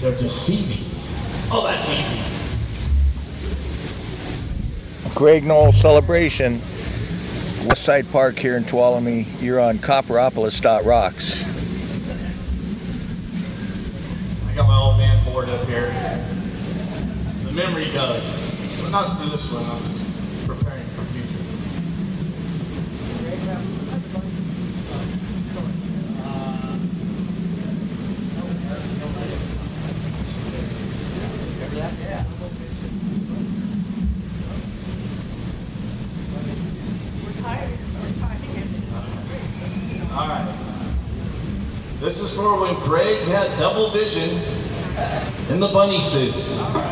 They're deceiving. Oh, that's easy. Greg Knoll Celebration, Westside Park here in Tuolumne. You're on Copperopolis.rocks. I got my old man board up here. The memory does. But not for this one, I'm just preparing for future. All right. This is for when Greg had double vision in the bunny suit.